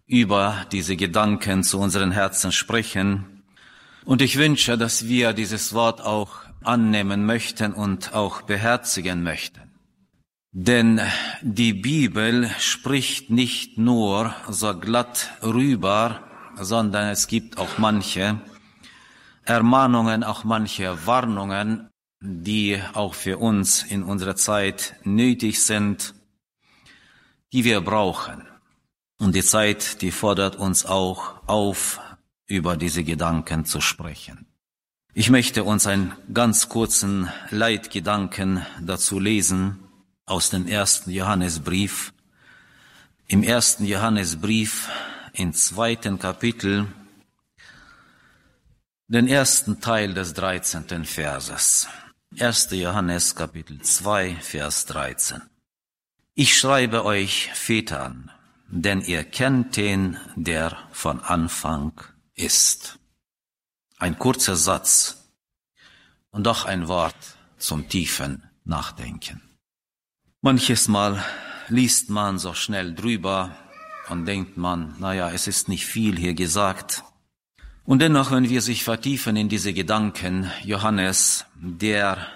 über diese Gedanken zu unseren Herzen sprechen. Und ich wünsche, dass wir dieses Wort auch annehmen möchten und auch beherzigen möchten. Denn die Bibel spricht nicht nur so glatt rüber, sondern es gibt auch manche Ermahnungen, auch manche Warnungen, die auch für uns in unserer Zeit nötig sind, die wir brauchen. Und die Zeit, die fordert uns auch auf, über diese Gedanken zu sprechen. Ich möchte uns einen ganz kurzen Leitgedanken dazu lesen aus dem 1. Johannesbrief. Im 1. Johannesbrief, im 2. Kapitel, den ersten Teil des 13. Verses. 1. Johannes, Kapitel 2, Vers 13. Ich schreibe euch Vätern, denn ihr kennt den, der von Anfang ist. Ein kurzer Satz und doch ein Wort zum tiefen Nachdenken. Manches Mal liest man so schnell drüber und denkt man, es ist nicht viel hier gesagt. Und dennoch, wenn wir sich vertiefen in diese Gedanken, Johannes, der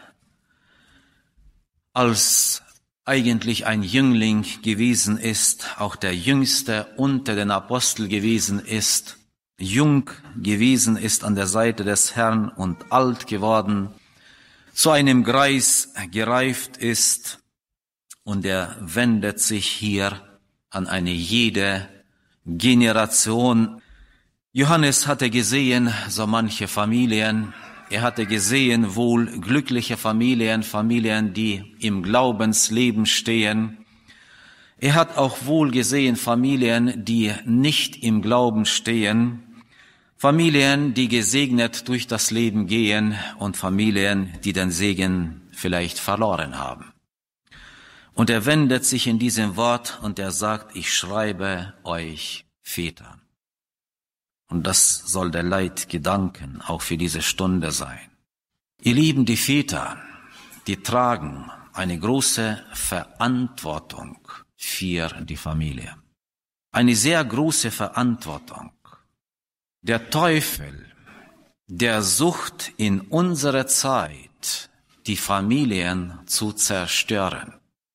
als eigentlich ein Jüngling gewesen ist, auch der Jüngste unter den Aposteln gewesen ist, jung gewesen ist an der Seite des Herrn und alt geworden, zu einem Greis gereift ist, und er wendet sich hier an eine jede Generation. Johannes hatte gesehen so manche Familien, er hatte gesehen wohl glückliche Familien, die im Glaubensleben stehen. Er hat auch wohl gesehen Familien, die nicht im Glauben stehen, Familien, die gesegnet durch das Leben gehen und Familien, die den Segen vielleicht verloren haben. Und er wendet sich in diesem Wort und er sagt, ich schreibe euch Väter. Und das soll der Leitgedanken auch für diese Stunde sein. Ihr Lieben, die Väter, die tragen eine große Verantwortung für die Familie. Eine sehr große Verantwortung. Der Teufel, der sucht in unserer Zeit, die Familien zu zerstören.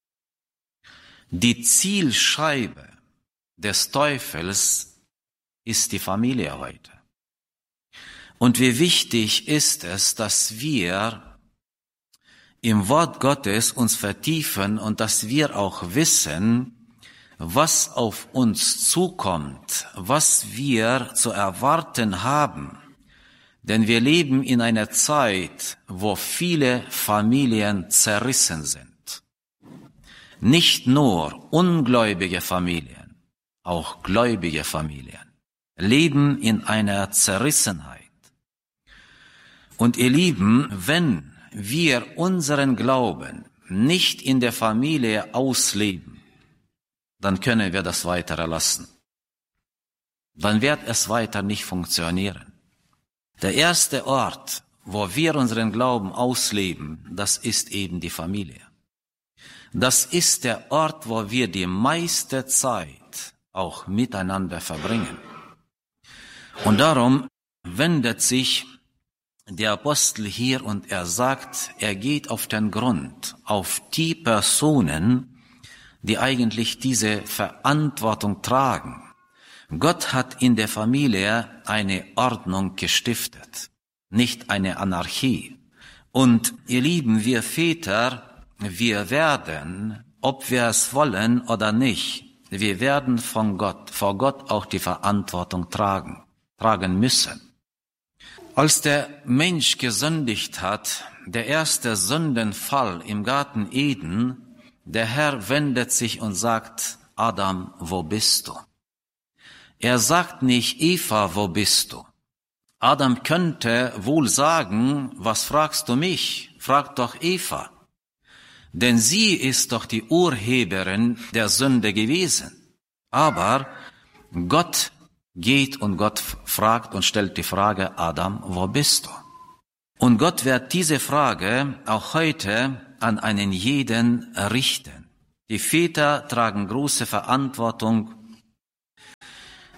Die Zielscheibe des Teufels ist die Familie heute. Und wie wichtig ist es, dass wir im Wort Gottes uns vertiefen und dass wir auch wissen, was auf uns zukommt, was wir zu erwarten haben. Denn wir leben in einer Zeit, wo viele Familien zerrissen sind. Nicht nur ungläubige Familien, auch gläubige Familien leben in einer Zerrissenheit. Und ihr Lieben, wenn wir unseren Glauben nicht in der Familie ausleben, dann können wir das weiter lassen. Dann wird es weiter nicht funktionieren. Der erste Ort, wo wir unseren Glauben ausleben, das ist eben die Familie. Das ist der Ort, wo wir die meiste Zeit auch miteinander verbringen. Und darum wendet sich der Apostel hier und er sagt, er geht auf den Grund, auf die Personen, die eigentlich diese Verantwortung tragen. Gott hat in der Familie eine Ordnung gestiftet, nicht eine Anarchie. Und ihr Lieben, wir Väter, wir werden, ob wir es wollen oder nicht, wir werden vor Gott auch die Verantwortung tragen müssen. Als der Mensch gesündigt hat, der erste Sündenfall im Garten Eden, der Herr wendet sich und sagt, Adam, wo bist du? Er sagt nicht, Eva, wo bist du? Adam könnte wohl sagen, was fragst du mich? Frag doch Eva. Denn sie ist doch die Urheberin der Sünde gewesen. Aber Gott geht und Gott fragt und stellt die Frage, Adam, wo bist du? Und Gott wird diese Frage auch heute an einen jeden richten. Die Väter tragen große Verantwortung.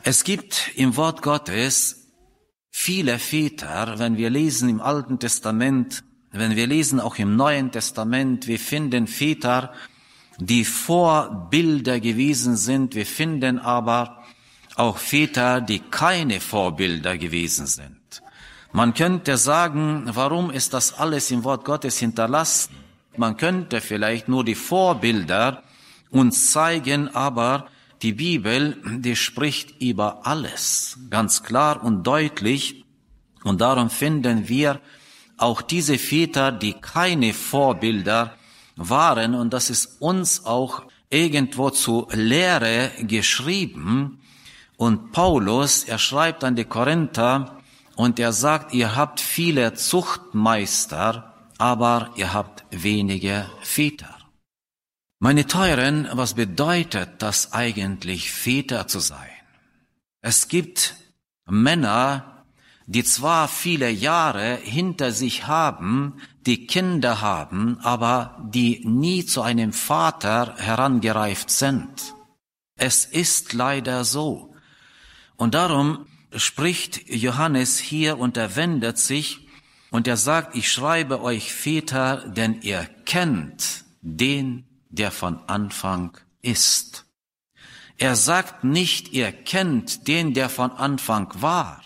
Es gibt im Wort Gottes viele Väter, wenn wir lesen im Alten Testament, wenn wir lesen auch im Neuen Testament, wir finden Väter, die Vorbilder gewesen sind, wir finden aber auch Väter, die keine Vorbilder gewesen sind. Man könnte sagen, warum ist das alles im Wort Gottes hinterlassen? Man könnte vielleicht nur die Vorbilder uns zeigen, aber die Bibel, die spricht über alles, ganz klar und deutlich. Und darum finden wir auch diese Väter, die keine Vorbilder waren. Und das ist uns auch irgendwo zur Lehre geschrieben. Und Paulus, er schreibt an die Korinther und er sagt, ihr habt viele Zuchtmeister, aber ihr habt wenige Väter. Meine Teuren, was bedeutet das eigentlich, Väter zu sein? Es gibt Männer, die zwar viele Jahre hinter sich haben, die Kinder haben, aber die nie zu einem Vater herangereift sind. Es ist leider so. Und darum spricht Johannes hier und er wendet sich und er sagt, ich schreibe euch Väter, denn ihr kennt den, der von Anfang ist. Er sagt nicht, ihr kennt den, der von Anfang war.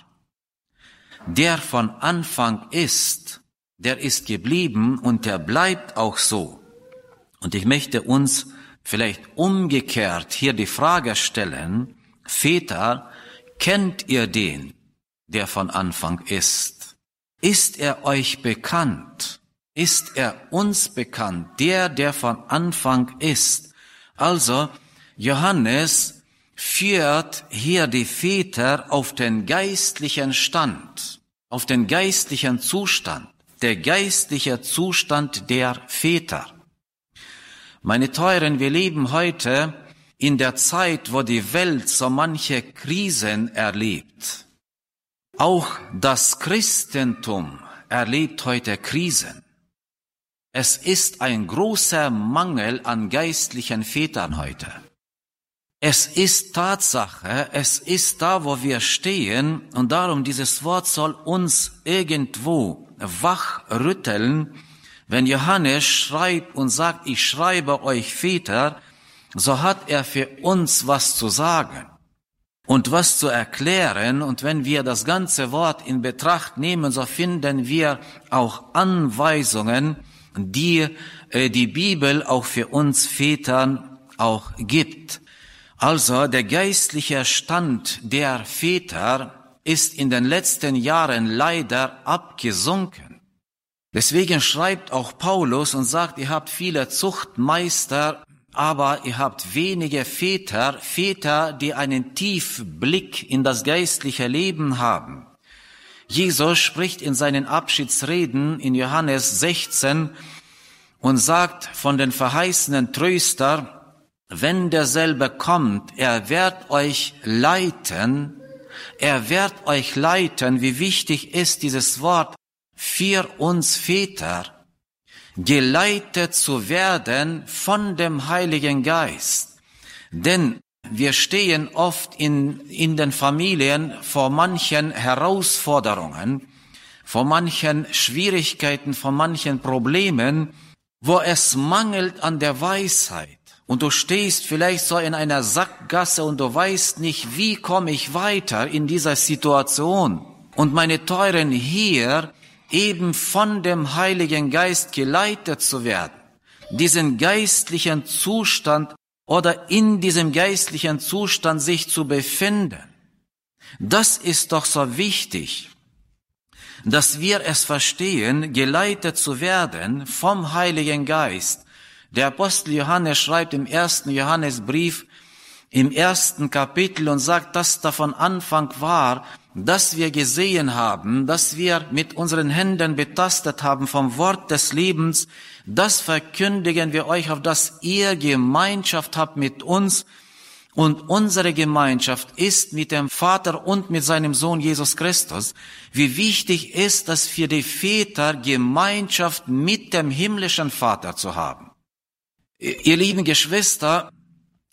Der von Anfang ist, der ist geblieben und der bleibt auch so. Und ich möchte uns vielleicht umgekehrt hier die Frage stellen, Väter, kennt ihr den, der von Anfang ist? Ist er euch bekannt? Ist er uns bekannt, der von Anfang ist? Also, Johannes führt hier die Väter auf den geistlichen Stand, auf den geistlichen Zustand, der geistliche Zustand der Väter. Meine Teuren, wir leben heute in der Zeit, wo die Welt so manche Krisen erlebt. Auch das Christentum erlebt heute Krisen. Es ist ein großer Mangel an geistlichen Vätern heute. Es ist Tatsache, es ist da, wo wir stehen, und darum dieses Wort soll uns irgendwo wachrütteln. Wenn Johannes schreibt und sagt, ich schreibe euch Väter, so hat er für uns was zu sagen und was zu erklären. Und wenn wir das ganze Wort in Betracht nehmen, so finden wir auch Anweisungen, die die Bibel auch für uns Vätern auch gibt. Also der geistliche Stand der Väter ist in den letzten Jahren leider abgesunken. Deswegen schreibt auch Paulus und sagt, ihr habt viele Zuchtmeister, aber ihr habt wenige Väter, Väter, die einen tiefen Blick in das geistliche Leben haben. Jesus spricht in seinen Abschiedsreden in Johannes 16 und sagt von den verheißenen Tröster, wenn derselbe kommt, er wird euch leiten, wie wichtig ist dieses Wort für uns Väter, geleitet zu werden von dem Heiligen Geist. Denn wir stehen oft in den Familien vor manchen Herausforderungen, vor manchen Schwierigkeiten, vor manchen Problemen, wo es mangelt an der Weisheit. Und du stehst vielleicht so in einer Sackgasse und du weißt nicht, wie komme ich weiter in dieser Situation. Und meine Teuren, hier eben von dem Heiligen Geist geleitet zu werden, diesen geistlichen Zustand oder in diesem geistlichen Zustand sich zu befinden. Das ist doch so wichtig, dass wir es verstehen, geleitet zu werden vom Heiligen Geist. Der Apostel Johannes schreibt im 1. Johannesbrief im 1. Kapitel und sagt, dass da von Anfang war, dass wir gesehen haben, dass wir mit unseren Händen betastet haben vom Wort des Lebens, das verkündigen wir euch, auf dass ihr Gemeinschaft habt mit uns. Und unsere Gemeinschaft ist mit dem Vater und mit seinem Sohn Jesus Christus. Wie wichtig ist es für die Väter, Gemeinschaft mit dem himmlischen Vater zu haben. Ihr lieben Geschwister,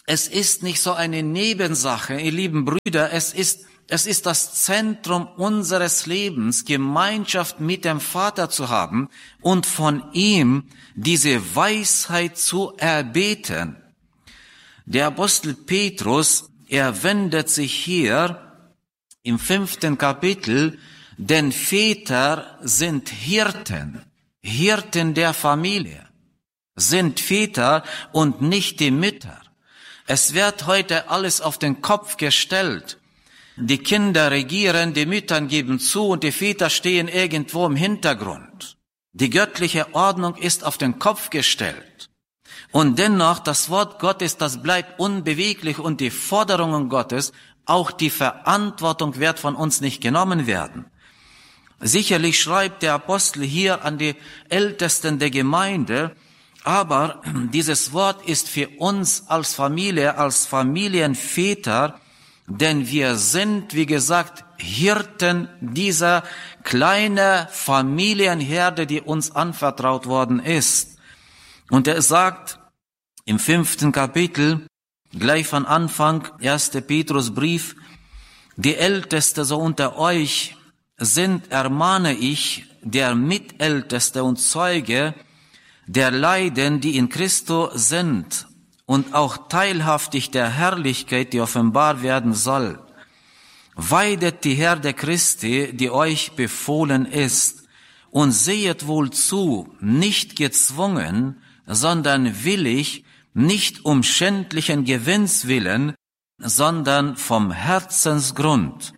Es ist nicht so eine Nebensache, ihr lieben Brüder, es ist das Zentrum unseres Lebens, Gemeinschaft mit dem Vater zu haben und von ihm diese Weisheit zu erbeten. Der Apostel Petrus, er wendet sich hier im 5. Kapitel, denn Väter sind Hirten der Familie, sind Väter und nicht die Mütter. Es wird heute alles auf den Kopf gestellt. Die Kinder regieren, die Mütter geben zu und die Väter stehen irgendwo im Hintergrund. Die göttliche Ordnung ist auf den Kopf gestellt. Und dennoch, das Wort Gottes, das bleibt unbeweglich und die Forderungen Gottes, auch die Verantwortung wird von uns nicht genommen werden. Sicherlich schreibt der Apostel hier an die Ältesten der Gemeinde, aber dieses Wort ist für uns als Familie, als Familienväter, denn wir sind, wie gesagt, Hirten dieser kleinen Familienherde, die uns anvertraut worden ist. Und er sagt im 5. Kapitel, gleich von Anfang, 1. Petrusbrief, die Älteste so unter euch sind, ermahne ich, der Mitälteste und Zeuge der Leiden, die in Christo sind, und auch teilhaftig der Herrlichkeit, die offenbar werden soll. Weidet die Herde Christi, die euch befohlen ist, und sehet wohl zu, nicht gezwungen, sondern willig, nicht um schändlichen Gewinns willen, sondern vom Herzensgrund.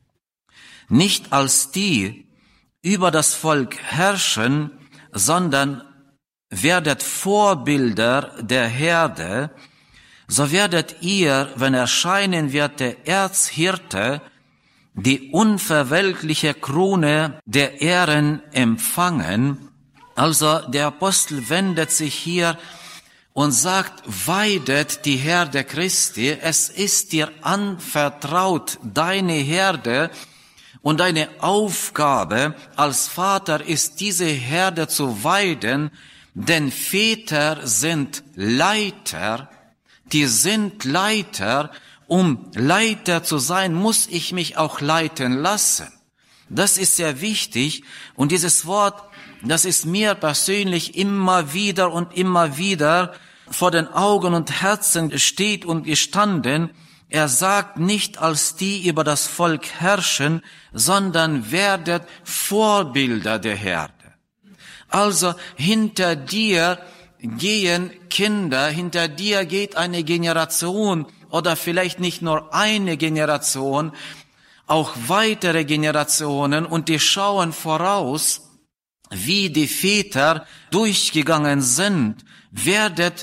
Nicht als die über das Volk herrschen, sondern werdet Vorbilder der Herde, so werdet ihr, wenn erscheinen wird der Erzhirte, die unverwelkliche Krone der Ehren empfangen. Also der Apostel wendet sich hier und sagt, weidet die Herde Christi, es ist dir anvertraut, deine Herde, und deine Aufgabe als Vater ist, diese Herde zu weiden, denn Väter sind Leiter, die sind Leiter. Um Leiter zu sein, muss ich mich auch leiten lassen. Das ist sehr wichtig und dieses Wort, das ist mir persönlich immer wieder und immer wieder vor den Augen und Herzen steht und gestanden. Er sagt nicht als die über das Volk herrschen, sondern werdet Vorbilder der Herde. Also hinter dir gehen Kinder, hinter dir geht eine Generation oder vielleicht nicht nur eine Generation, auch weitere Generationen und die schauen voraus, wie die Väter durchgegangen sind, werdet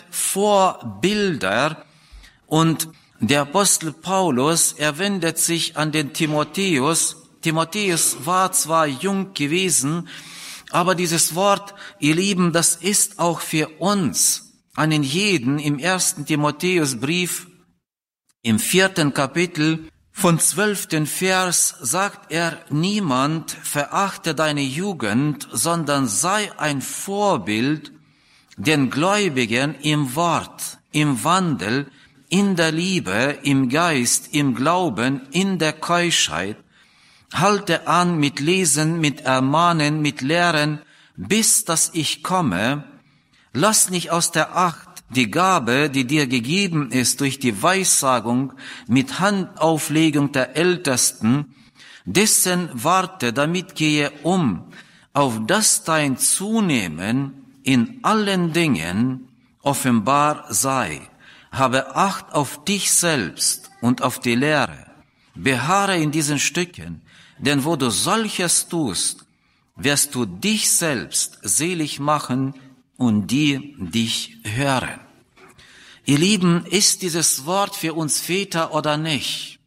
Vorbilder. Und der Apostel Paulus, er wendet sich an den Timotheus. Timotheus war zwar jung gewesen, aber dieses Wort, ihr Lieben, das ist auch für uns, einen jeden im 1. Timotheusbrief, im 4. Kapitel, von 12. Vers sagt er, niemand verachte deine Jugend, sondern sei ein Vorbild den Gläubigen im Wort, im Wandel, in der Liebe, im Geist, im Glauben, in der Keuschheit. Halte an mit Lesen, mit Ermahnen, mit Lehren, bis dass ich komme. Lass nicht aus der Acht die Gabe, die dir gegeben ist durch die Weissagung mit Handauflegung der Ältesten, dessen warte, damit gehe um, auf das dein Zunehmen in allen Dingen offenbar sei. Habe Acht auf dich selbst und auf die Lehre. Beharre in diesen Stücken, denn wo du solches tust, wirst du dich selbst selig machen und die dich hören. Ihr Lieben, ist dieses Wort für uns Väter oder nicht?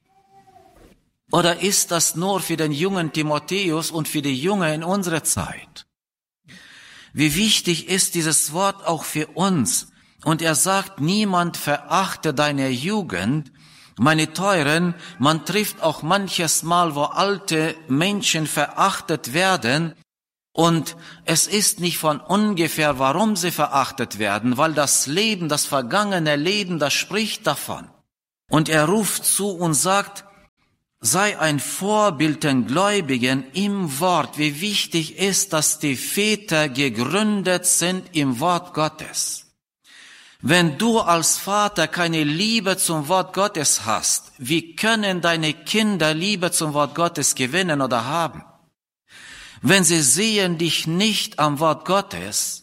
Oder ist das nur für den jungen Timotheus und für die Jungen in unserer Zeit? Wie wichtig ist dieses Wort auch für uns? Und er sagt, niemand verachte deine Jugend. Meine Teuren, man trifft auch manches Mal, wo alte Menschen verachtet werden. Und es ist nicht von ungefähr, warum sie verachtet werden, weil das Leben, das vergangene Leben, das spricht davon. Und er ruft zu und sagt, sei ein Vorbild den Gläubigen im Wort. Wie wichtig ist, dass die Väter gegründet sind im Wort Gottes. Wenn du als Vater keine Liebe zum Wort Gottes hast, wie können deine Kinder Liebe zum Wort Gottes gewinnen oder haben? Wenn sie sehen dich nicht am Wort Gottes,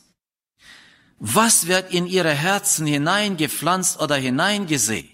was wird in ihre Herzen hineingepflanzt oder hineingesät?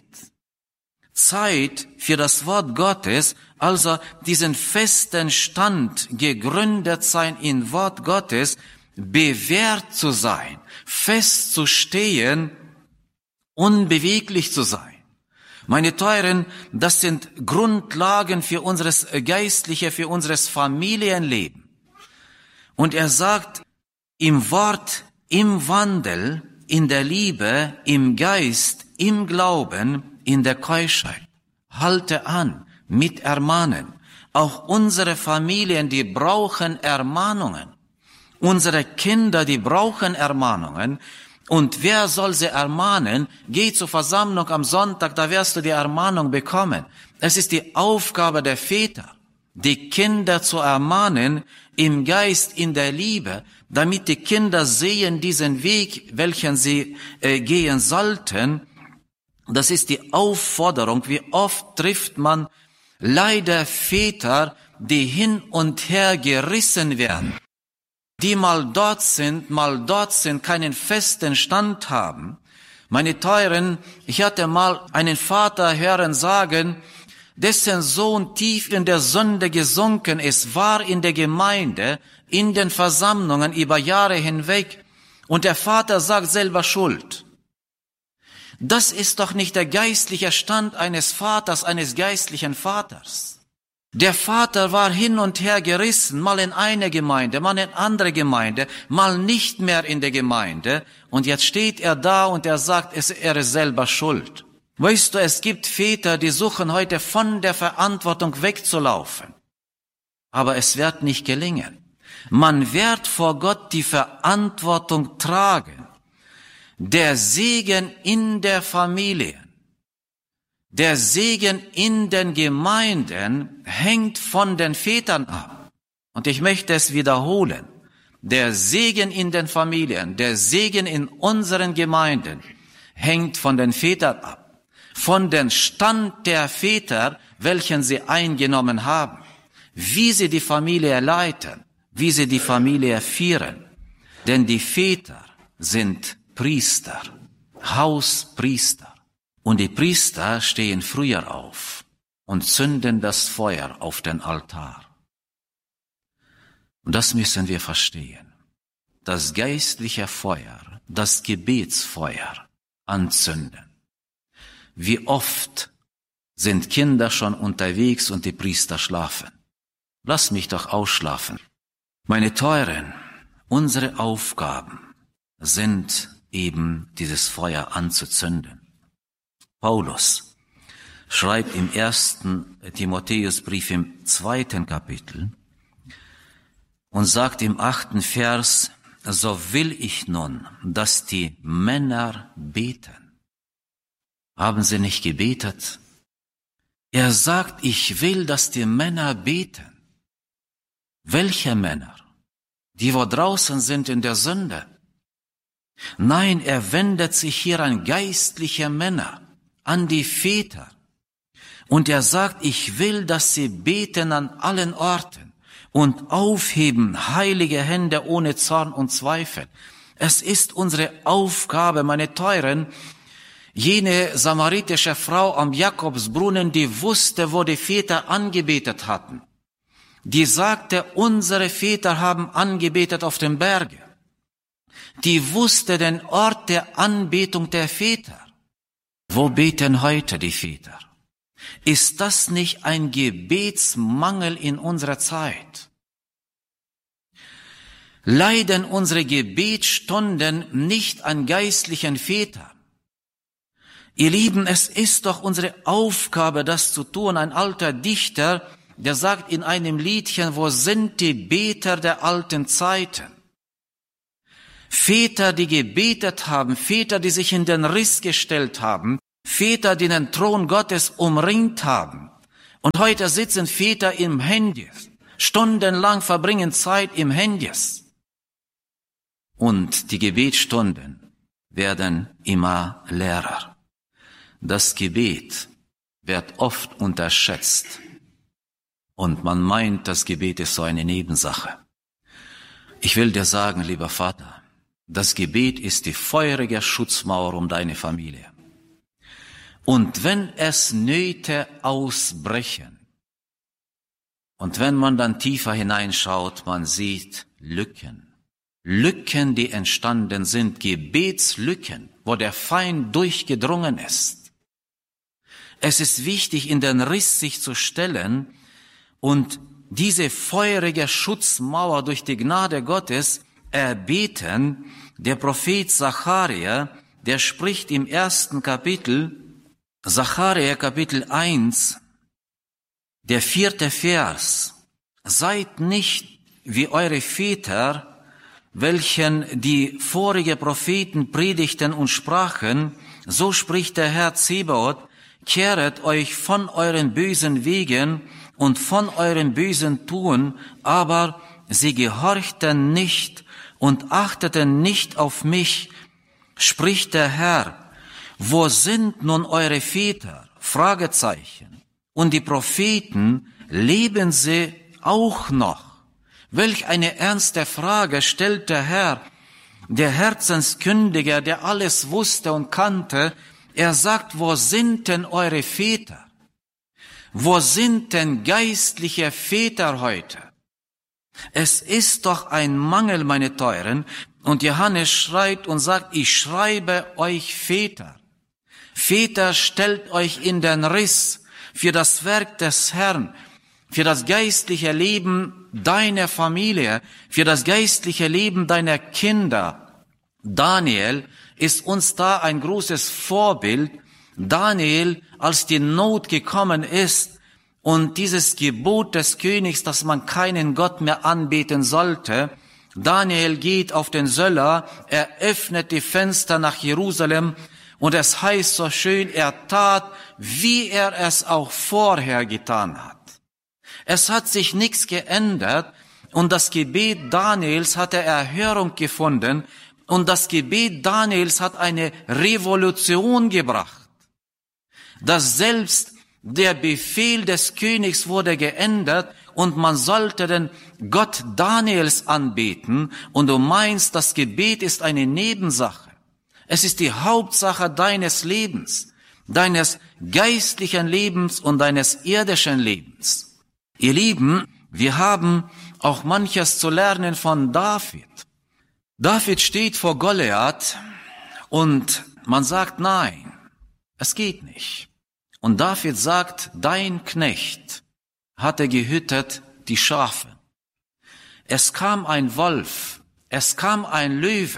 Zeit für das Wort Gottes, also diesen festen Stand, gegründet sein in Wort Gottes, bewährt zu sein, festzustehen, unbeweglich zu sein. Meine Teuren, das sind Grundlagen für unseres geistliche, für unseres Familienleben. Und er sagt, im Wort, im Wandel, in der Liebe, im Geist, im Glauben, in der Keuschheit. Halte an, mit Ermahnen. Auch unsere Familien, die brauchen Ermahnungen. Unsere Kinder, die brauchen Ermahnungen. Und wer soll sie ermahnen? Geh zur Versammlung am Sonntag, da wirst du die Ermahnung bekommen. Es ist die Aufgabe der Väter, die Kinder zu ermahnen, im Geist, in der Liebe, damit die Kinder sehen diesen Weg, welchen sie gehen sollten. Das ist die Aufforderung. Wie oft trifft man leider Väter, die hin und her gerissen werden, die mal dort sind, keinen festen Stand haben. Meine Teuren, ich hatte mal einen Vater hören sagen, dessen Sohn tief in der Sünde gesunken ist, war in der Gemeinde, in den Versammlungen über Jahre hinweg, und der Vater sagt selber Schuld. Das ist doch nicht der geistliche Stand eines Vaters, eines geistlichen Vaters. Der Vater war hin und her gerissen, mal in eine Gemeinde, mal in andere Gemeinde, mal nicht mehr in der Gemeinde, und jetzt steht er da und er sagt, er ist selber schuld. Weißt du, es gibt Väter, die suchen heute von der Verantwortung wegzulaufen. Aber es wird nicht gelingen. Man wird vor Gott die Verantwortung tragen. Der Segen in der Familie, der Segen in den Gemeinden hängt von den Vätern ab. Und ich möchte es wiederholen. Der Segen in den Familien, der Segen in unseren Gemeinden hängt von den Vätern ab. Von dem Stand der Väter, welchen sie eingenommen haben, wie sie die Familie leiten, wie sie die Familie führen. Denn die Väter sind Priester, Hauspriester. Und die Priester stehen früher auf und zünden das Feuer auf den Altar. Und das müssen wir verstehen. Das geistliche Feuer, das Gebetsfeuer anzünden. Wie oft sind Kinder schon unterwegs und die Priester schlafen? Lass mich doch ausschlafen. Meine Teuren, unsere Aufgaben sind eben dieses Feuer anzuzünden. Paulus schreibt im 1. Timotheusbrief im 2. Kapitel und sagt im 8. Vers, so will ich nun, dass die Männer beten. Haben sie nicht gebetet? Er sagt, ich will, dass die Männer beten. Welche Männer? Die, wo draußen sind in der Sünde. Nein, er wendet sich hier an geistliche Männer, an die Väter. Und er sagt, ich will, dass sie beten an allen Orten und aufheben heilige Hände ohne Zorn und Zweifel. Es ist unsere Aufgabe, meine Teuren, jene samaritische Frau am Jakobsbrunnen, die wusste, wo die Väter angebetet hatten. Die sagte, unsere Väter haben angebetet auf dem Berge. Die wusste den Ort der Anbetung der Väter. Wo beten heute die Väter? Ist das nicht ein Gebetsmangel in unserer Zeit? Leiden unsere Gebetsstunden nicht an geistlichen Vätern? Ihr Lieben, es ist doch unsere Aufgabe, das zu tun. Ein alter Dichter der sagt in einem Liedchen, wo sind die Beter der alten Zeiten? Väter, die gebetet haben, Väter, die sich in den Riss gestellt haben, Väter, die den Thron Gottes umringt haben. Und heute sitzen Väter im Handys, stundenlang verbringen Zeit im Handys. Und die Gebetsstunden werden immer leerer. Das Gebet wird oft unterschätzt. Und man meint, das Gebet ist so eine Nebensache. Ich will dir sagen, lieber Vater, das Gebet ist die feurige Schutzmauer um deine Familie. Und wenn es Nöte ausbrechen, und wenn man dann tiefer hineinschaut, man sieht Lücken, die entstanden sind, Gebetslücken, wo der Feind durchgedrungen ist. Es ist wichtig, in den Riss sich zu stellen und diese feurige Schutzmauer durch die Gnade Gottes erbeten. Der Prophet Sacharja, der spricht im 1. Kapitel, Sacharja Kapitel 1, der 4. Vers, seid nicht wie eure Väter, welchen die vorige Propheten predigten und sprachen, so spricht der Herr Zebaoth, kehret euch von euren bösen Wegen und von eurem bösen Tun, aber sie gehorchten nicht und achteten nicht auf mich, spricht der Herr. Wo sind nun eure Väter? Fragezeichen. Und die Propheten, leben sie auch noch? Welch eine ernste Frage stellt der Herr, der Herzenskündiger, der alles wusste und kannte. Er sagt, wo sind denn eure Väter? Wo sind denn geistliche Väter heute? Es ist doch ein Mangel, meine Teuren. Und Johannes schreit und sagt, ich schreibe euch Väter. Väter, stellt euch in den Riss für das Werk des Herrn, für das geistliche Leben deiner Familie, für das geistliche Leben deiner Kinder. Daniel ist uns da ein großes Vorbild. Daniel, als die Not gekommen ist und dieses Gebot des Königs, dass man keinen Gott mehr anbeten sollte, Daniel geht auf den Söller, er öffnet die Fenster nach Jerusalem und es heißt so schön, er tat, wie er es auch vorher getan hat. Es hat sich nichts geändert und das Gebet Daniels hat Erhörung gefunden und das Gebet Daniels hat eine Revolution gebracht. Dass selbst der Befehl des Königs wurde geändert und man sollte den Gott Daniels anbeten und du meinst, das Gebet ist eine Nebensache. Es ist die Hauptsache deines Lebens, deines geistlichen Lebens und deines irdischen Lebens. Ihr Lieben, wir haben auch manches zu lernen von David. David steht vor Goliath und man sagt, nein, es geht nicht. Und David sagt, dein Knecht hatte gehütet die Schafe. Es kam ein Wolf, es kam ein Löwe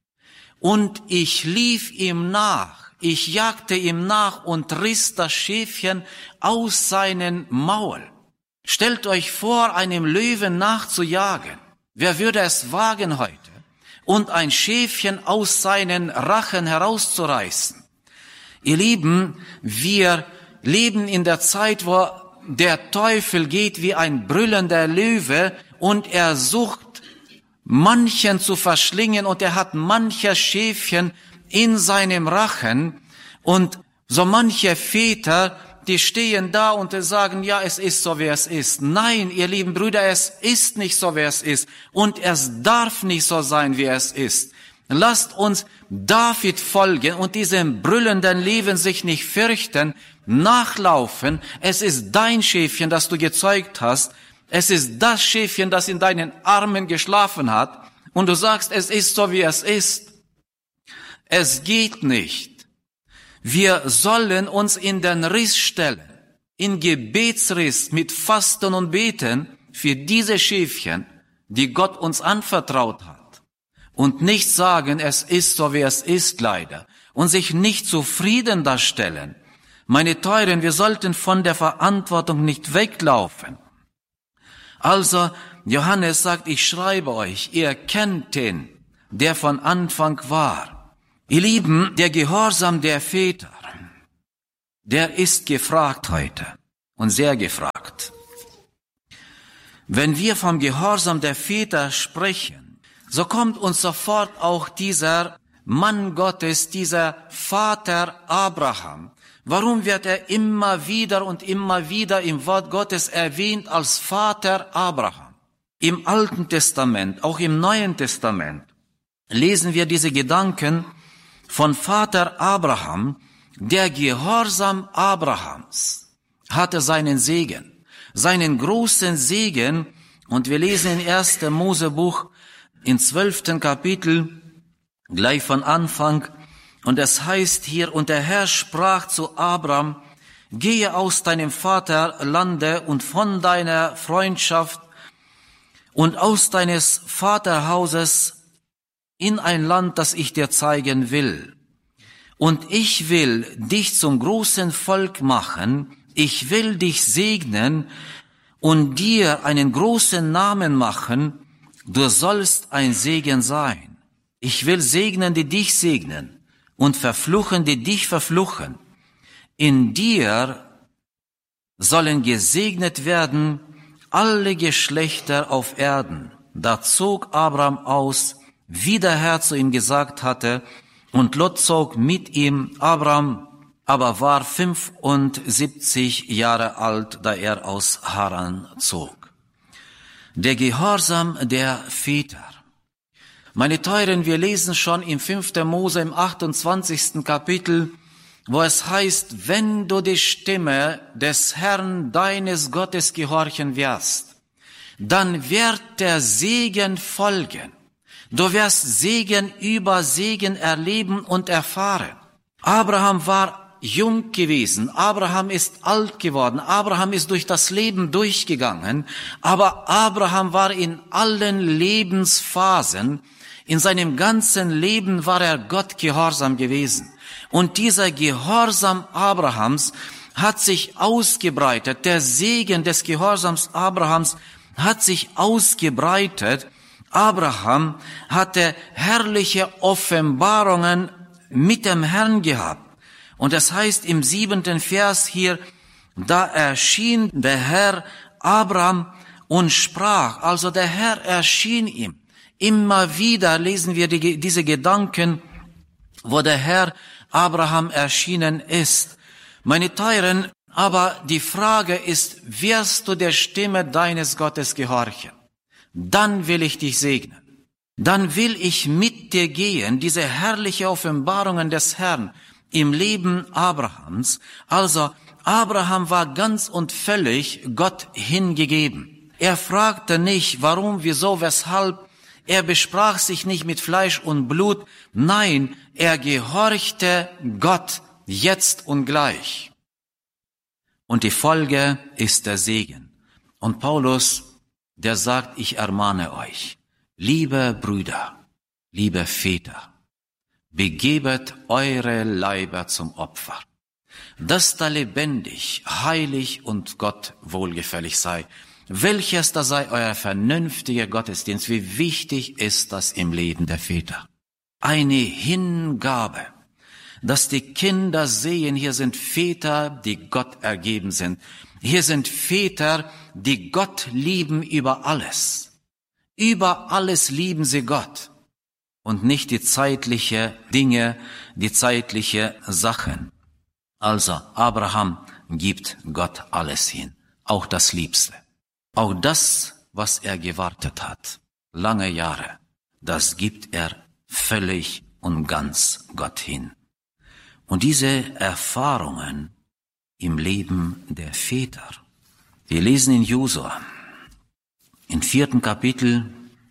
und ich lief ihm nach, ich jagte ihm nach und riss das Schäfchen aus seinem Maul. Stellt euch vor, einem Löwen nachzujagen. Wer würde es wagen heute? Und ein Schäfchen aus seinen Rachen herauszureißen. Ihr Lieben, wir leben in der Zeit, wo der Teufel geht wie ein brüllender Löwe und er sucht, manchen zu verschlingen und er hat mancher Schäfchen in seinem Rachen und so manche Väter, die stehen da und sagen, ja, es ist so, wie es ist. Nein, ihr lieben Brüder, es ist nicht so, wie es ist. Und es darf nicht so sein, wie es ist. Lasst uns David folgen und diesem brüllenden Leben sich nicht fürchten, nachlaufen. Es ist dein Schäfchen, das du gezeugt hast. Es ist das Schäfchen, das in deinen Armen geschlafen hat. Und du sagst, es ist so, wie es ist. Es geht nicht. Wir sollen uns in den Riss stellen, in Gebetsriss mit Fasten und Beten für diese Schäfchen, die Gott uns anvertraut hat. Und nicht sagen, es ist so, wie es ist leider. Und sich nicht zufrieden darstellen. Meine Teuren, wir sollten von der Verantwortung nicht weglaufen. Also, Johannes sagt, ich schreibe euch, ihr kennt den, der von Anfang war. Ihr Lieben, der Gehorsam der Väter, der ist gefragt heute und sehr gefragt. Wenn wir vom Gehorsam der Väter sprechen, so kommt uns sofort auch dieser Mann Gottes, dieser Vater Abraham. Warum wird er immer wieder und immer wieder im Wort Gottes erwähnt als Vater Abraham? Im Alten Testament, auch im Neuen Testament, lesen wir diese Gedanken von Vater Abraham. Der Gehorsam Abrahams hatte seinen Segen, seinen großen Segen. Und wir lesen in 1. Mosebuch, im 12. Kapitel, gleich von Anfang, und es heißt hier, und der Herr sprach zu Abram, gehe aus deinem Vaterlande und von deiner Freundschaft und aus deines Vaterhauses in ein Land, das ich dir zeigen will. Und ich will dich zum großen Volk machen, ich will dich segnen und dir einen großen Namen machen, du sollst ein Segen sein. Ich will segnen, die dich segnen, und verfluchen, die dich verfluchen. In dir sollen gesegnet werden alle Geschlechter auf Erden. Da zog Abraham aus, wie der Herr zu ihm gesagt hatte, und Lot zog mit ihm. Abraham aber war 75 Jahre alt, da er aus Haran zog. Der Gehorsam der Väter. Meine Teuren, wir lesen schon im 5. Mose im 28. Kapitel, wo es heißt, wenn du die Stimme des Herrn deines Gottes gehorchen wirst, dann wird der Segen folgen. Du wirst Segen über Segen erleben und erfahren. Abraham war jung gewesen, Abraham ist alt geworden, Abraham ist durch das Leben durchgegangen, aber Abraham war in allen Lebensphasen, in seinem ganzen Leben war er Gott gehorsam gewesen. Und dieser Gehorsam Abrahams hat sich ausgebreitet. Der Segen des Gehorsams Abrahams hat sich ausgebreitet. Abraham hatte herrliche Offenbarungen mit dem Herrn gehabt. Und das heißt im 7. Vers hier, da erschien der Herr Abraham und sprach. Also der Herr erschien ihm. Immer wieder lesen wir diese Gedanken, wo der Herr Abraham erschienen ist. Meine Teuren, aber die Frage ist, wirst du der Stimme deines Gottes gehorchen? Dann will ich dich segnen. Dann will ich mit dir gehen, diese herrliche Offenbarungen des Herrn im Leben Abrahams. Also Abraham war ganz und völlig Gott hingegeben. Er fragte nicht, warum, wieso, weshalb. Er besprach sich nicht mit Fleisch und Blut. Nein, er gehorchte Gott jetzt und gleich. Und die Folge ist der Segen. Und Paulus, der sagt, ich ermahne euch, liebe Brüder, liebe Väter, begebet eure Leiber zum Opfer, dass da lebendig, heilig und Gott wohlgefällig sei. Welches da sei euer vernünftiger Gottesdienst? Wie wichtig ist das im Leben der Väter? Eine Hingabe, dass die Kinder sehen, hier sind Väter, die Gott ergeben sind. Hier sind Väter, die Gott lieben über alles. Über alles lieben sie Gott und nicht die zeitliche Dinge, die zeitliche Sachen. Also Abraham gibt Gott alles hin, auch das Liebste. Auch das, was er gewartet hat, lange Jahre, das gibt er völlig und ganz Gott hin. Und diese Erfahrungen im Leben der Väter, wir lesen in Josua, im 4. Kapitel,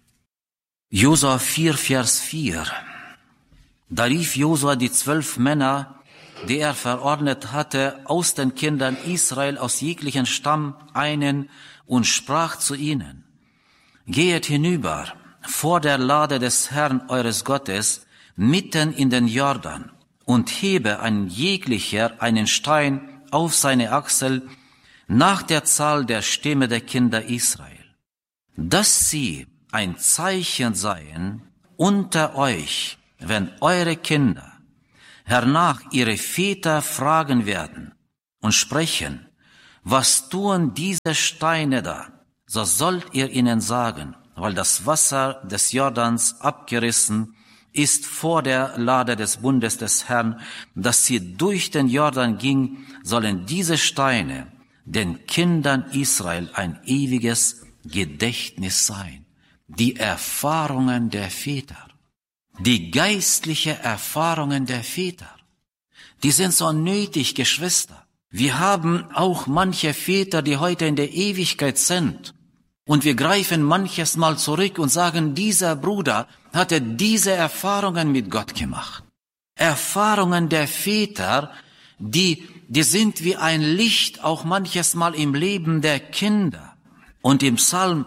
Josua 4, Vers 4, da rief Josua die 12 Männer, die er verordnet hatte, aus den Kindern Israel, aus jeglichen Stamm einen, und sprach zu ihnen, gehet hinüber vor der Lade des Herrn eures Gottes mitten in den Jordan und hebe ein jeglicher einen Stein auf seine Achsel nach der Zahl der Stämme der Kinder Israel, dass sie ein Zeichen seien unter euch, wenn eure Kinder hernach ihre Väter fragen werden und sprechen, was tun diese Steine da? So sollt ihr ihnen sagen, weil das Wasser des Jordans abgerissen ist vor der Lade des Bundes des Herrn, dass sie durch den Jordan ging, sollen diese Steine den Kindern Israel ein ewiges Gedächtnis sein. Die Erfahrungen der Väter, die geistliche Erfahrungen der Väter, die sind so nötig, Geschwister. Wir haben auch manche Väter, die heute in der Ewigkeit sind. Und wir greifen manches Mal zurück und sagen, dieser Bruder hatte diese Erfahrungen mit Gott gemacht. Erfahrungen der Väter, die sind wie ein Licht auch manches Mal im Leben der Kinder. Und im Psalm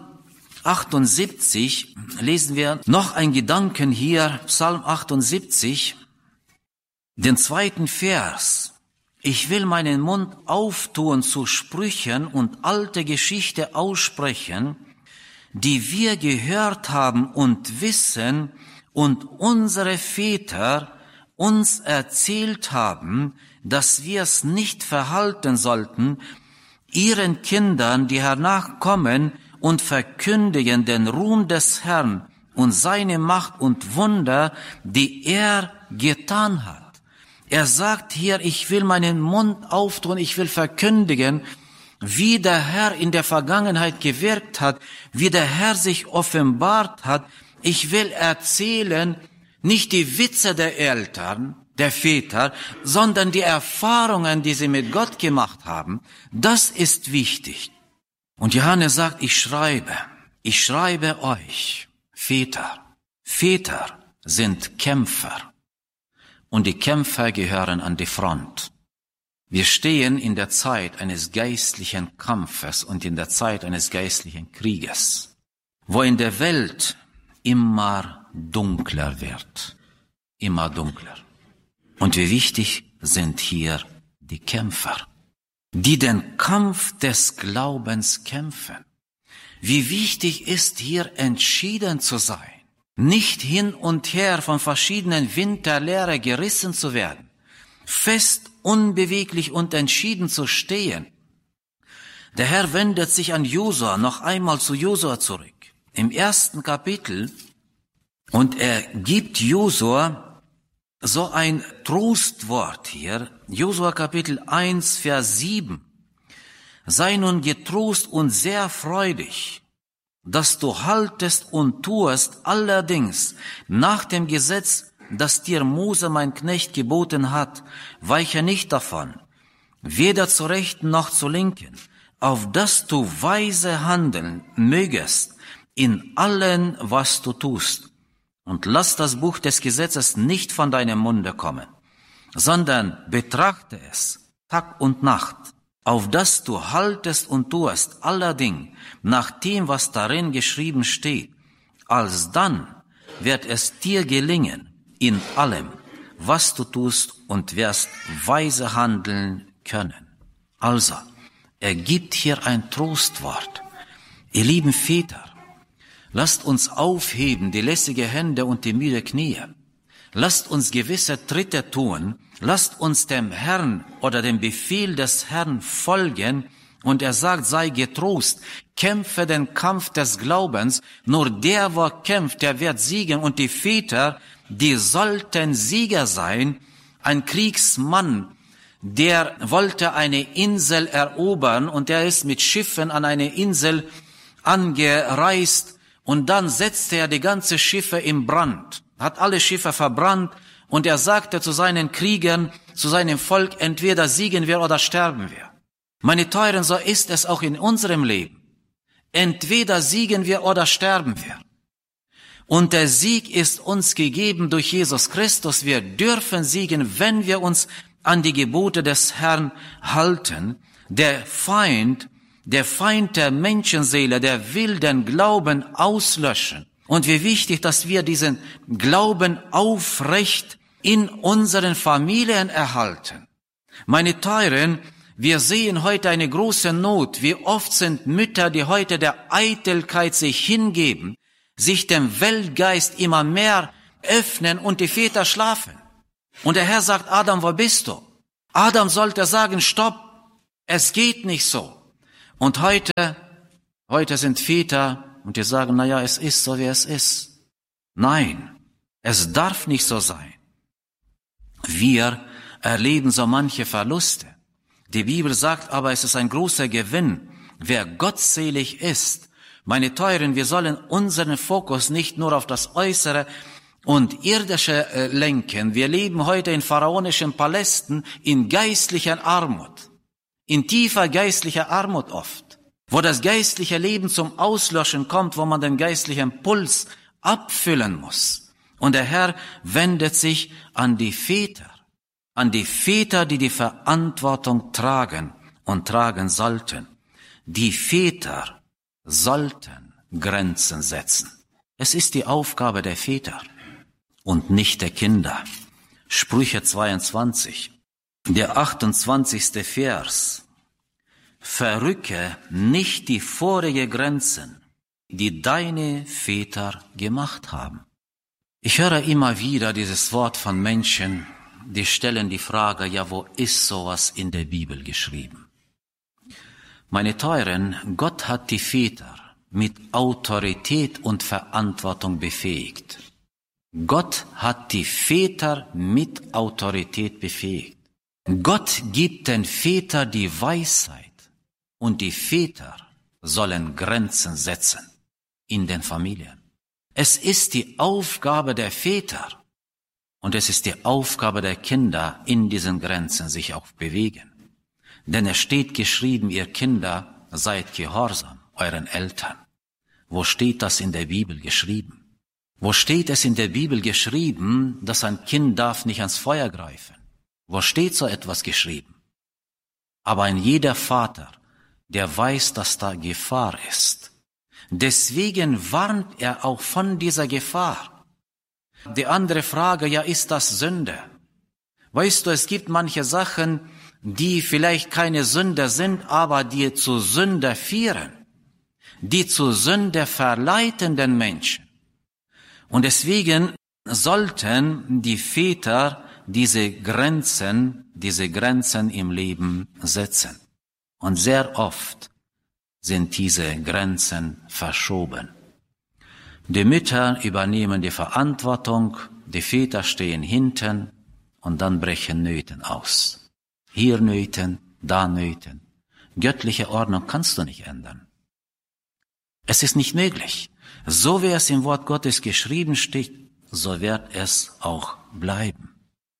78 lesen wir noch einen Gedanken hier, Psalm 78, den 2. Vers. Ich will meinen Mund auftun zu Sprüchen und alte Geschichte aussprechen, die wir gehört haben und wissen und unsere Väter uns erzählt haben, dass wir es nicht verhalten sollten, ihren Kindern, die hernach kommen, und verkündigen den Ruhm des Herrn und seine Macht und Wunder, die er getan hat. Er sagt hier, ich will meinen Mund auftun, ich will verkündigen, wie der Herr in der Vergangenheit gewirkt hat, wie der Herr sich offenbart hat. Ich will erzählen, nicht die Witze der Eltern, der Väter, sondern die Erfahrungen, die sie mit Gott gemacht haben. Das ist wichtig. Und Johannes sagt, ich schreibe euch, Väter. Väter sind Kämpfer. Und die Kämpfer gehören an die Front. Wir stehen in der Zeit eines geistlichen Kampfes und in der Zeit eines geistlichen Krieges, wo in der Welt immer dunkler wird. Immer dunkler. Und wie wichtig sind hier die Kämpfer, die den Kampf des Glaubens kämpfen. Wie wichtig ist hier entschieden zu sein. Nicht hin und her von verschiedenen Wind der Lehre gerissen zu werden, fest, unbeweglich und entschieden zu stehen. Der Herr wendet sich an Josua, noch einmal zu Josua zurück, im 1. Kapitel, und er gibt Josua so ein Trostwort hier, Josua Kapitel 1, Vers 7. Sei nun getrost und sehr freudig, dass du haltest und tuest allerdings nach dem Gesetz, das dir Mose mein Knecht geboten hat, weiche nicht davon, weder zur Rechten noch zur Linken, auf dass du weise handeln mögest in allem, was du tust. Und lass das Buch des Gesetzes nicht von deinem Munde kommen, sondern betrachte es Tag und Nacht, auf dass du haltest und tuest allerdings nach dem, was darin geschrieben steht. Alsdann wird es dir gelingen in allem, was du tust, und wirst weise handeln können. Also, er gibt hier ein Trostwort. Ihr lieben Väter, lasst uns aufheben die lässige Hände und die müde Knie. Lasst uns gewisse Tritte tun. Lasst uns dem Herrn oder dem Befehl des Herrn folgen. Und er sagt, sei getrost, kämpfe den Kampf des Glaubens. Nur der, wo kämpft, der wird siegen. Und die Väter, die sollten Sieger sein. Ein Kriegsmann, der wollte eine Insel erobern und der ist mit Schiffen an eine Insel angereist. Und dann setzte er die ganze Schiffe in Brand, hat alle Schiffe verbrannt, und er sagte zu seinen Kriegern, zu seinem Volk, entweder siegen wir oder sterben wir. Meine Teuren, so ist es auch in unserem Leben. Entweder siegen wir oder sterben wir. Und der Sieg ist uns gegeben durch Jesus Christus. Wir dürfen siegen, wenn wir uns an die Gebote des Herrn halten. Der Feind der Menschenseele, der will den Glauben auslöschen. Und wie wichtig, dass wir diesen Glauben aufrecht in unseren Familien erhalten. Meine Teuren, wir sehen heute eine große Not. Wie oft sind Mütter, die heute der Eitelkeit sich hingeben, sich dem Weltgeist immer mehr öffnen und die Väter schlafen. Und der Herr sagt, Adam, wo bist du? Adam sollte sagen, stopp, es geht nicht so. Und heute sind Väter und die sagen, na ja, es ist so, wie es ist. Nein, es darf nicht so sein. Wir erleben so manche Verluste. Die Bibel sagt aber, es ist ein großer Gewinn, wer gottselig ist. Meine Teuren, wir sollen unseren Fokus nicht nur auf das Äußere und Irdische lenken. Wir leben heute in pharaonischen Palästen in geistlicher Armut, in tiefer geistlicher Armut oft, wo das geistliche Leben zum Auslöschen kommt, wo man den geistlichen Puls abfüllen muss. Und der Herr wendet sich an die Väter, die die Verantwortung tragen und tragen sollten. Die Väter sollten Grenzen setzen. Es ist die Aufgabe der Väter und nicht der Kinder. Sprüche 22, der 28. Vers. Verrücke nicht die vorigen Grenzen, die deine Väter gemacht haben. Ich höre immer wieder dieses Wort von Menschen, die stellen die Frage, ja, wo ist sowas in der Bibel geschrieben? Meine Teuren, Gott hat die Väter mit Autorität und Verantwortung befähigt. Gott hat die Väter mit Autorität befähigt. Gott gibt den Vätern die Weisheit und die Väter sollen Grenzen setzen in den Familien. Es ist die Aufgabe der Väter und es ist die Aufgabe der Kinder, in diesen Grenzen sich auch bewegen. Denn es steht geschrieben, ihr Kinder, seid gehorsam euren Eltern. Wo steht das in der Bibel geschrieben? Wo steht es in der Bibel geschrieben, dass ein Kind darf nicht ans Feuer greifen? Wo steht so etwas geschrieben? Aber ein jeder Vater, der weiß, dass da Gefahr ist. Deswegen warnt er auch von dieser Gefahr. Die andere Frage, ja, ist das Sünde? Weißt du, es gibt manche Sachen, die vielleicht keine Sünde sind, aber die zu Sünde führen, die zu Sünde verleiten den Menschen. Und deswegen sollten die Väter diese Grenzen im Leben setzen. Und sehr oft sind diese Grenzen verschoben. Die Mütter übernehmen die Verantwortung, die Väter stehen hinten und dann brechen Nöten aus. Hier Nöten, da Nöten. Göttliche Ordnung kannst du nicht ändern. Es ist nicht möglich. So wie es im Wort Gottes geschrieben steht, so wird es auch bleiben.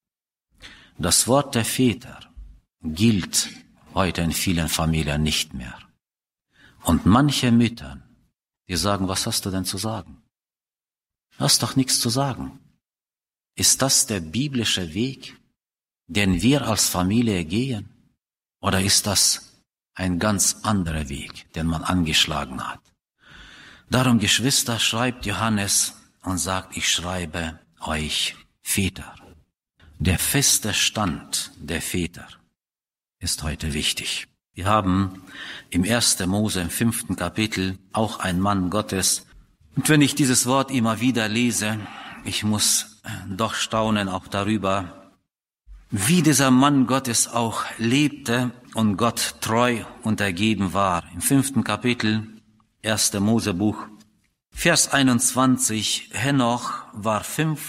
Das Wort der Väter gilt heute in vielen Familien nicht mehr. Und manche Mütter, die sagen, was hast du denn zu sagen? Du hast doch nichts zu sagen. Ist das der biblische Weg, den wir als Familie gehen? Oder ist das ein ganz anderer Weg, den man angeschlagen hat? Darum, Geschwister, schreibt Johannes und sagt, ich schreibe euch Väter. Der feste Stand der Väter ist heute wichtig. Wir haben im 1. Mose im 5. Kapitel auch einen Mann Gottes. Und wenn ich dieses Wort immer wieder lese, ich muss doch staunen auch darüber, wie dieser Mann Gottes auch lebte und Gott treu und ergeben war. Im 5. Kapitel, 1. Mosebuch, Vers 21, Henoch war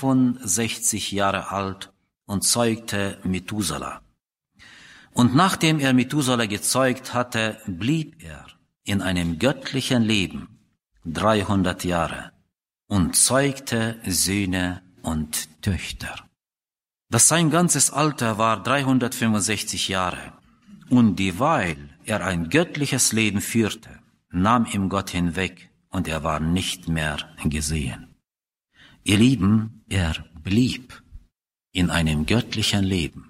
65 Jahre alt und zeugte Methuselah. Und nachdem er Methuselah gezeugt hatte, blieb er in einem göttlichen Leben 300 Jahre und zeugte Söhne und Töchter. Sein ganzes Alter war 365 Jahre. Und dieweil er ein göttliches Leben führte, nahm ihm Gott hinweg und er war nicht mehr gesehen. Ihr Lieben, er blieb in einem göttlichen Leben.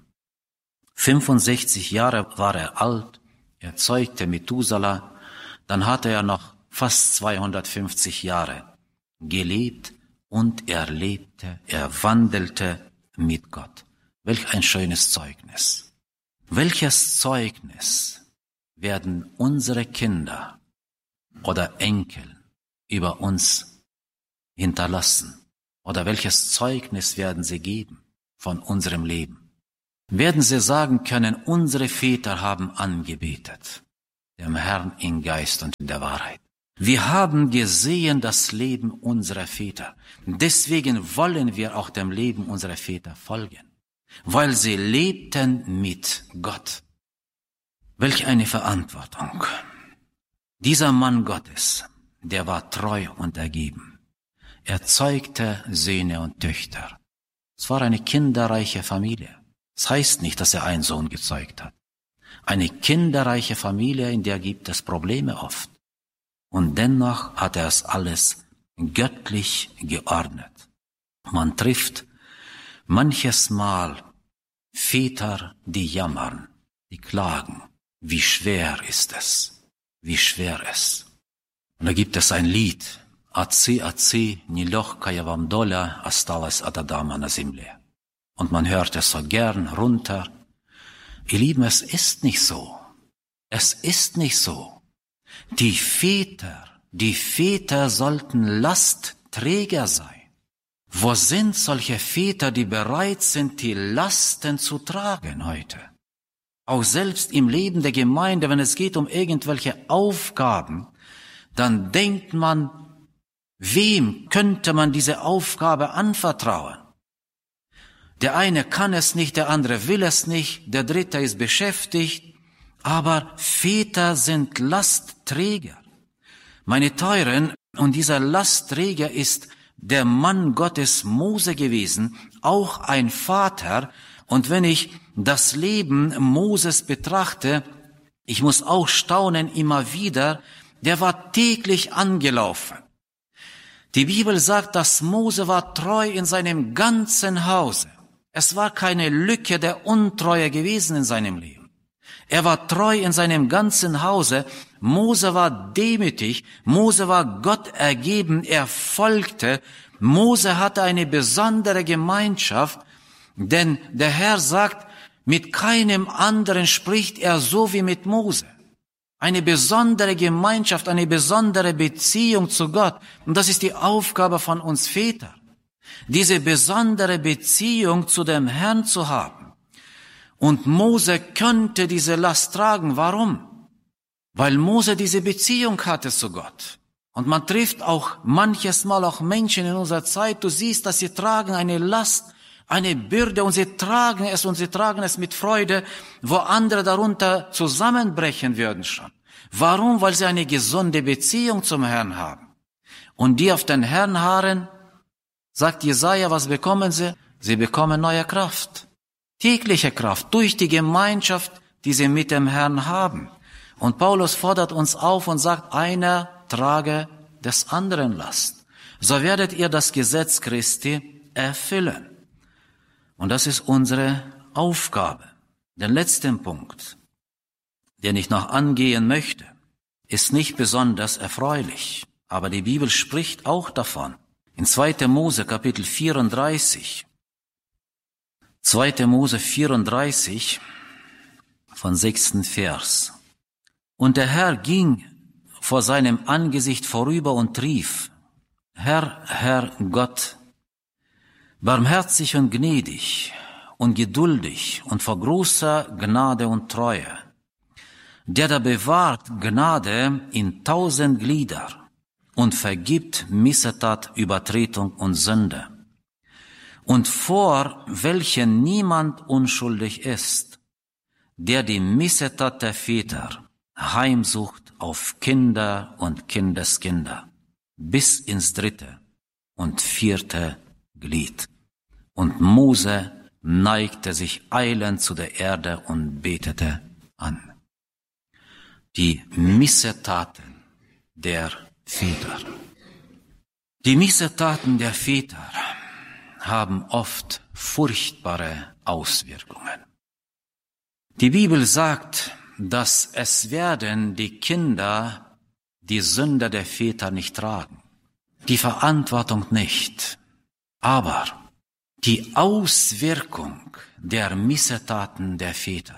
65 Jahre war er alt, er zeugte Methuselah, dann hatte er noch fast 250 Jahre gelebt und er lebte, er wandelte mit Gott. Welch ein schönes Zeugnis. Welches Zeugnis werden unsere Kinder oder Enkel über uns hinterlassen? Oder welches Zeugnis werden sie geben von unserem Leben? Werden sie sagen können, unsere Väter haben angebetet, dem Herrn in Geist und in der Wahrheit. Wir haben gesehen das Leben unserer Väter. Deswegen wollen wir auch dem Leben unserer Väter folgen, weil sie lebten mit Gott. Welch eine Verantwortung. Dieser Mann Gottes, der war treu und ergeben. Er zeugte Söhne und Töchter. Es war eine kinderreiche Familie. Das heißt nicht, dass er einen Sohn gezeugt hat. Eine kinderreiche Familie, in der gibt es Probleme oft. Und dennoch hat er es alles göttlich geordnet. Man trifft manches Mal Väter, die jammern, die klagen. Wie schwer ist es? Wie schwer es? Und da gibt es ein Lied. Отцы, нелегкая вам доля осталась от Адама на земле. Und man hört es so gern runter. Ihr Lieben, es ist nicht so. Es ist nicht so. Die Väter sollten Lastträger sein. Wo sind solche Väter, die bereit sind, die Lasten zu tragen heute? Auch selbst im Leben der Gemeinde, wenn es geht um irgendwelche Aufgaben, dann denkt man, wem könnte man diese Aufgabe anvertrauen? Der eine kann es nicht, der andere will es nicht, der dritte ist beschäftigt, aber Väter sind Lastträger. Meine Teuren, und dieser Lastträger ist der Mann Gottes Mose gewesen, auch ein Vater. Und wenn ich das Leben Moses betrachte, ich muss auch staunen immer wieder, der war täglich angelaufen. Die Bibel sagt, dass Mose war treu in seinem ganzen Hause. Es war keine Lücke der Untreue gewesen in seinem Leben. Er war treu in seinem ganzen Hause. Mose war demütig. Mose war Gott ergeben. Er folgte. Mose hatte eine besondere Gemeinschaft, denn der Herr sagt, mit keinem anderen spricht er so wie mit Mose. Eine besondere Gemeinschaft, eine besondere Beziehung zu Gott. Und das ist die Aufgabe von uns Vätern. Diese besondere Beziehung zu dem Herrn zu haben. Und Mose könnte diese Last tragen. Warum? Weil Mose diese Beziehung hatte zu Gott. Und man trifft auch manches Mal auch Menschen in unserer Zeit. Du siehst, dass sie tragen eine Last, eine Bürde und sie tragen es mit Freude, wo andere darunter zusammenbrechen würden schon. Warum? Weil sie eine gesunde Beziehung zum Herrn haben. Und die auf den Herrn harren, sagt Jesaja, was bekommen sie? Sie bekommen neue Kraft. Tägliche Kraft durch die Gemeinschaft, die sie mit dem Herrn haben. Und Paulus fordert uns auf und sagt, einer trage des anderen Last. So werdet ihr das Gesetz Christi erfüllen. Und das ist unsere Aufgabe. Den letzten Punkt, den ich noch angehen möchte, ist nicht besonders erfreulich. Aber die Bibel spricht auch davon. In 2. Mose Kapitel 34, 2. Mose 34, von 6. Vers. Und der Herr ging vor seinem Angesicht vorüber und rief, Herr, Herr Gott, barmherzig und gnädig und geduldig und vor großer Gnade und Treue, der da bewahrt Gnade in 1000 Glieder und vergibt Missetat, Übertretung und Sünde, und vor welchen niemand unschuldig ist, der die Missetat der Väter heimsucht auf Kinder und Kindeskinder, bis ins 3. und 4. Glied. Und Mose neigte sich eilend zu der Erde und betete an. Die Missetaten der Väter. Die Missetaten der Väter haben oft furchtbare Auswirkungen. Die Bibel sagt, dass es werden die Kinder die Sünde der Väter nicht tragen, die Verantwortung nicht. Aber die Auswirkung der Missetaten der Väter.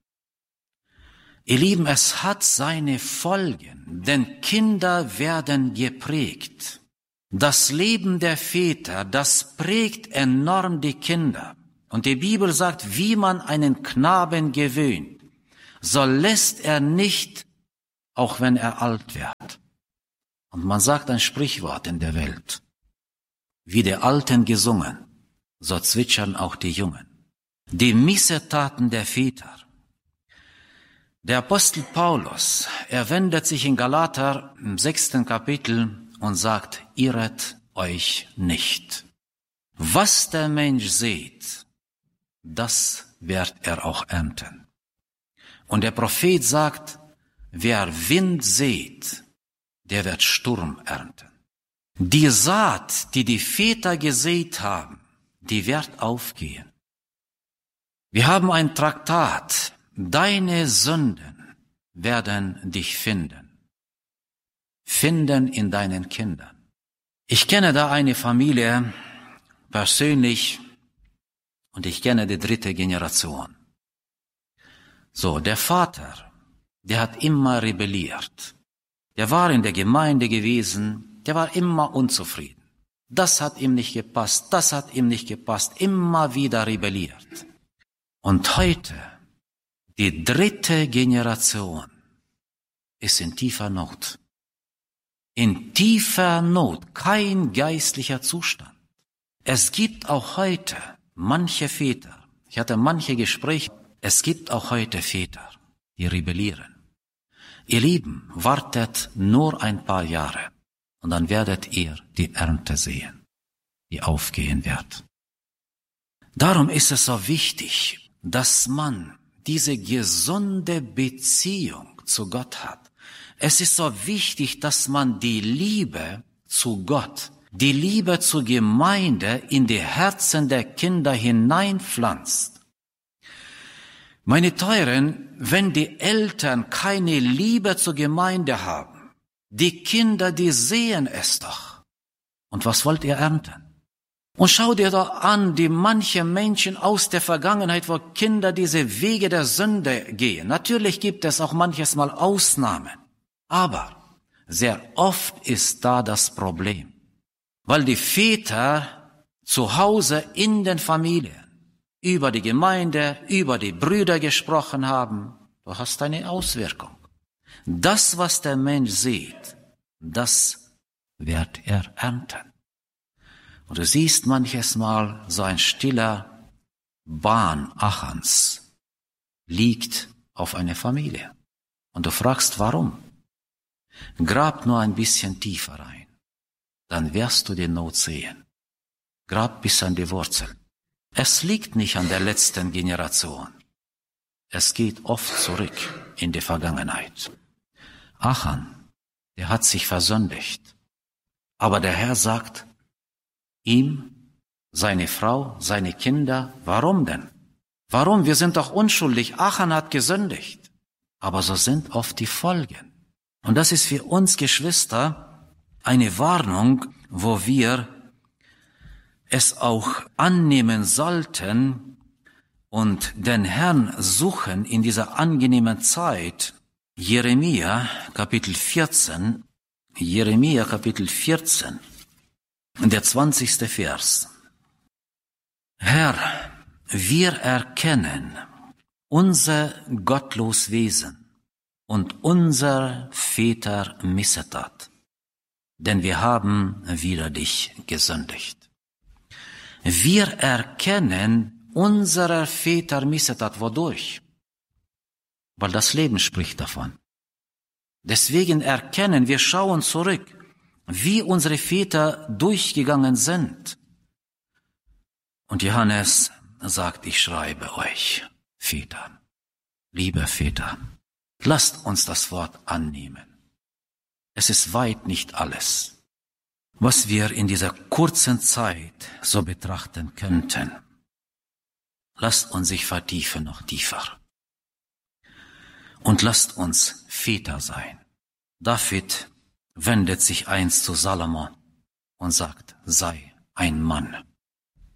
Ihr Lieben, es hat seine Folgen, denn Kinder werden geprägt. Das Leben der Väter, das prägt enorm die Kinder. Und die Bibel sagt, wie man einen Knaben gewöhnt, so lässt er nicht, auch wenn er alt wird. Und man sagt ein Sprichwort in der Welt, wie die Alten gesungen, so zwitschern auch die Jungen. Die Missetaten der Väter. Der Apostel Paulus, er wendet sich in Galater im 6. Kapitel und sagt, irret euch nicht. Was der Mensch sät, das wird er auch ernten. Und der Prophet sagt, wer Wind sät, der wird Sturm ernten. Die Saat, die Väter gesät haben, die wird aufgehen. Wir haben ein Traktat, deine Sünden werden dich finden. Finden in deinen Kindern. Ich kenne da eine Familie persönlich und ich kenne die 3. Generation. So, der Vater, der hat immer rebelliert. Der war in der Gemeinde gewesen, der war immer unzufrieden. Das hat ihm nicht gepasst, das hat ihm nicht gepasst, immer wieder rebelliert. Und heute, die 3. Generation ist in tiefer Not. In tiefer Not, kein geistlicher Zustand. Es gibt auch heute manche Väter, ich hatte manche Gespräche, es gibt auch heute Väter, die rebellieren. Ihr Lieben, wartet nur ein paar Jahre und dann werdet ihr die Ernte sehen, die aufgehen wird. Darum ist es so wichtig, dass man diese gesunde Beziehung zu Gott hat. Es ist so wichtig, dass man die Liebe zu Gott, die Liebe zur Gemeinde in die Herzen der Kinder hineinpflanzt. Meine Teuren, wenn die Eltern keine Liebe zur Gemeinde haben, die Kinder, die sehen es doch. Und was wollt ihr ernten? Und schau dir doch an, die manche Menschen aus der Vergangenheit, wo Kinder diese Wege der Sünde gehen. Natürlich gibt es auch manches Mal Ausnahmen. Aber sehr oft ist da das Problem. Weil die Väter zu Hause in den Familien über die Gemeinde, über die Brüder gesprochen haben. Du hast eine Auswirkung. Das, was der Mensch sieht, das wird er ernten. Und du siehst manches Mal so ein stiller Bahn Achans liegt auf eine Familie. Und du fragst, warum? Grab nur ein bisschen tiefer rein, dann wirst du die Not sehen. Grab bis an die Wurzel. Es liegt nicht an der letzten Generation. Es geht oft zurück in die Vergangenheit. Achan, der hat sich versündigt. Aber der Herr sagt, ihm, seine Frau, seine Kinder, warum denn? Warum? Wir sind doch unschuldig. Achan hat gesündigt. Aber so sind oft die Folgen. Und das ist für uns Geschwister eine Warnung, wo wir es auch annehmen sollten und den Herrn suchen in dieser angenehmen Zeit. Jeremia Kapitel 14, der 20. Vers. Herr, wir erkennen unser gottlos Wesen und unser Väter Missetat, denn wir haben wider dich gesündigt. Wir erkennen unserer Väter Missetat. Wodurch? Weil das Leben spricht davon. Deswegen erkennen, wir schauen zurück, wie unsere Väter durchgegangen sind. Und Johannes sagt, ich schreibe euch, Väter, liebe Väter, lasst uns das Wort annehmen. Es ist weit nicht alles, was wir in dieser kurzen Zeit so betrachten könnten. Lasst uns sich vertiefen noch tiefer. Und lasst uns Väter sein. David wendet sich einst zu Salomo und sagt, sei ein Mann.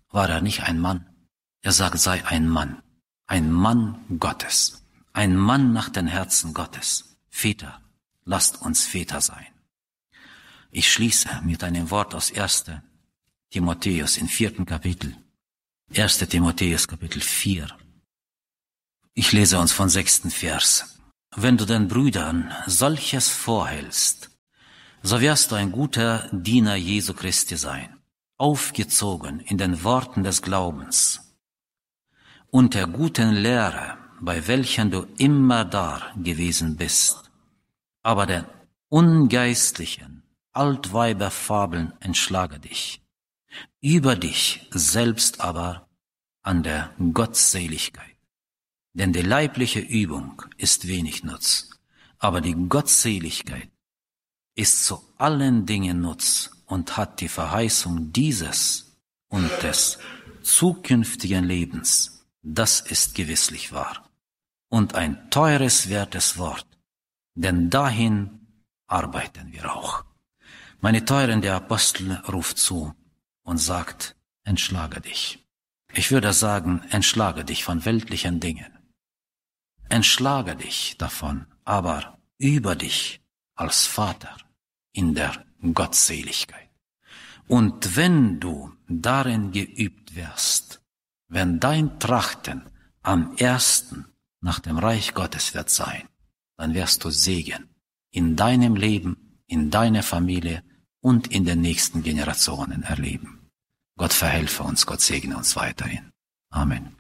war er nicht ein Mann. Er sagt, sei ein Mann Gottes, ein Mann nach dem Herzen Gottes. Väter, lasst uns Väter sein. Ich schließe mit einem Wort aus 1. Timotheus im 4. Kapitel. 1. Timotheus Kapitel 4. Ich lese uns von 6. Vers. Wenn du den Brüdern solches vorhältst, so wirst du ein guter Diener Jesu Christi sein, aufgezogen in den Worten des Glaubens und der guten Lehre, bei welchen du immer da gewesen bist, aber den ungeistlichen Altweiberfabeln entschlage dich, über dich selbst aber an der Gottseligkeit. Denn die leibliche Übung ist wenig Nutz, aber die Gottseligkeit ist zu allen Dingen Nutz und hat die Verheißung dieses und des zukünftigen Lebens. Das ist gewisslich wahr und ein teures, wertes Wort, denn dahin arbeiten wir auch. Meine Teuren, der Apostel ruft zu und sagt, entschlage dich. Ich würde sagen, entschlage dich von weltlichen Dingen. Entschlage dich davon, aber über dich als Vater in der Gottseligkeit. Und wenn du darin geübt wirst, wenn dein Trachten am ersten nach dem Reich Gottes wird sein, dann wirst du Segen in deinem Leben, in deiner Familie und in den nächsten Generationen erleben. Gott verhelfe uns, Gott segne uns weiterhin. Amen.